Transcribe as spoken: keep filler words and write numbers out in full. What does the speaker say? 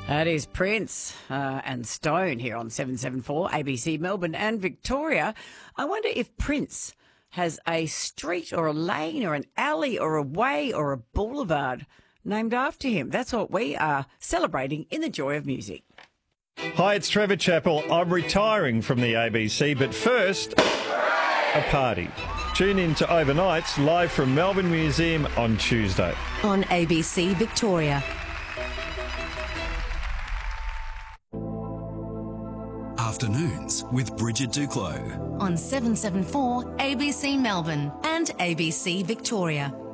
That is Prince uh, and Stone here on seven seven four A B C Melbourne and Victoria. I wonder if Prince has a street or a lane or an alley or a way or a boulevard named after him. That's what we are celebrating in the joy of music. Hi, it's Trevor Chappell. I'm retiring from the A B C, but first, a party. Tune in to Overnights live from Melbourne Museum on Tuesday. On A B C Victoria. Afternoons with Bridget Duclos. On seven seven four A B C Melbourne and A B C Victoria.